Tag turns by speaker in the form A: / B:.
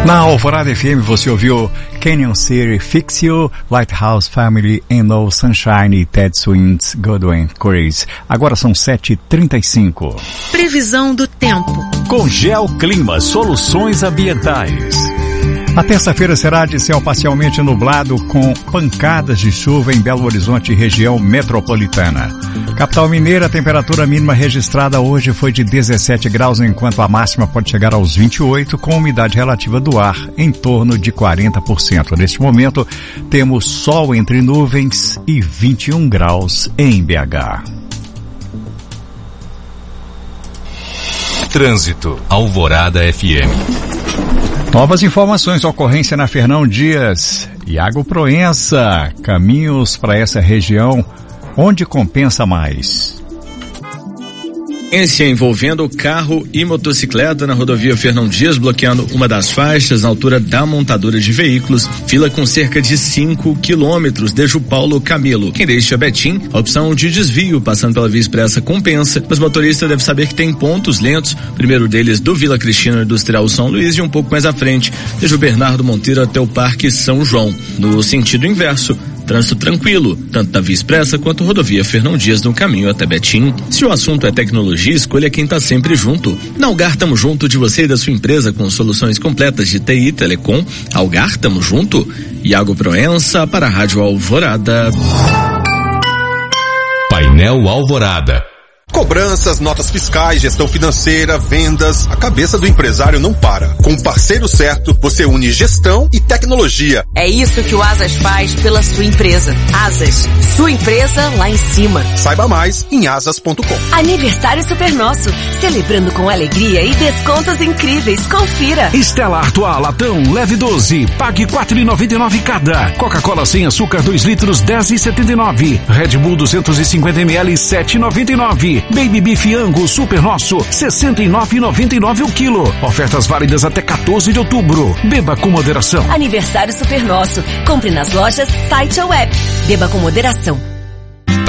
A: Na Alvorada FM você ouviu Canyon City, Fix You, Lighthouse Family, and No Sunshine, Ted Swings, Godwin Chris. Agora são 7h35.
B: Previsão do tempo.
A: Com Geoclima, soluções ambientais. A terça-feira será de céu parcialmente nublado com pancadas de chuva em Belo Horizonte e região metropolitana. Capital mineira, a temperatura mínima registrada hoje foi de 17 graus, enquanto a máxima pode chegar aos 28, com umidade relativa do ar em torno de 40%. Neste momento, temos sol entre nuvens e 21 graus em BH.
C: Trânsito, Alvorada FM.
A: Novas informações, ocorrência na Fernão Dias, Iago Proença, caminhos para essa região, onde compensa mais?
D: Envolvendo carro e motocicleta na rodovia Fernão Dias, bloqueando uma das faixas na altura da montadora de veículos, fila com cerca de 5 quilômetros, desde o Paulo Camilo. Quem deixa Betim, a opção de desvio passando pela via expressa compensa, mas o motorista deve saber que tem pontos lentos, o primeiro deles do Vila Cristina Industrial São Luís e um pouco mais à frente, desde o Bernardo Monteiro até o Parque São João. No sentido inverso, trânsito tranquilo, tanto da via expressa quanto rodovia Fernão Dias no caminho até Betim. Se o assunto é tecnologia, escolha quem tá sempre junto. Na Algar, tamo junto de você e da sua empresa com soluções completas de TI e Telecom. Algar, tamo junto. Iago Proença para a Rádio Alvorada.
C: Painel Alvorada.
E: Cobranças, notas fiscais, gestão financeira, vendas, a cabeça do empresário não para. Com o parceiro certo, você une gestão e tecnologia.
B: É isso que o Asas faz pela sua empresa. Asas, sua empresa lá em cima.
E: Saiba mais em asas.com.
B: Aniversário Super Nosso, celebrando com alegria e descontos incríveis. Confira.
F: Stella Artois Latão, leve 12, pague R$4,99 cada. Coca-Cola sem açúcar 2 litros, R$10,79. Red Bull 250 ml, R$7,99. Baby Beef Angus Super Nosso, R$69,99 o quilo. Ofertas válidas até 14 de outubro. Beba com moderação.
B: Aniversário Super Nosso. Compre nas lojas, site ou app. Beba com moderação.